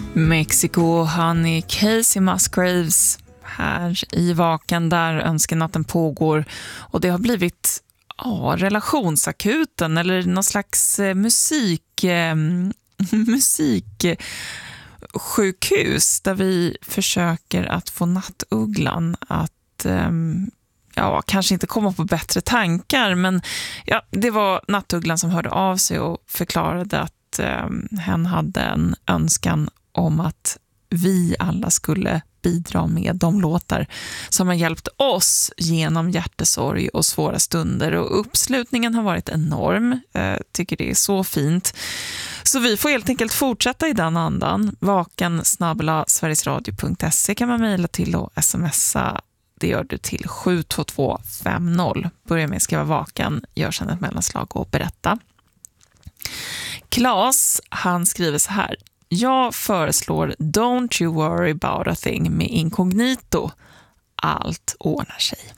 Mexiko, Honey, Casey Musgraves här i Vaken där önskenatten pågår, och det har blivit relationsakuten eller någon slags musiksjukhus där vi försöker att få Nattugglan att kanske inte komma på bättre tankar, men det var Nattugglan som hörde av sig och förklarade att hen hade en önskan om att vi alla skulle bidra med de låtar som har hjälpt oss genom hjärtesorg och svåra stunder, och uppslutningen har varit enorm. Tycker det är så fint. Så vi får helt enkelt fortsätta i den andan. vaken@sverigesradio.se kan man mejla till och smsa. Det gör du till 72250. Börja med att skriva Vaken, gör sedan ett mellanslag och berätta. Claes, han skriver så här: jag föreslår Don't You Worry About A Thing med Incognito. Allt ordnar sig.